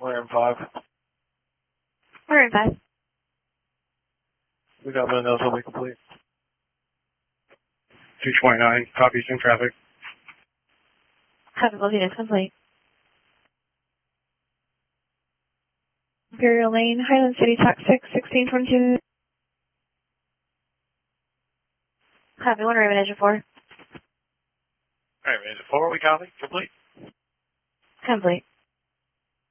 We're in 5. We're in 5. We got windows will be complete. 229, copies in traffic. Copy, both units complete. Imperial Lane, Highland City, Talk 6, 1622. Copy, 1 Raven Engine 4. Alright, Raven 4, we copy. Complete. Complete.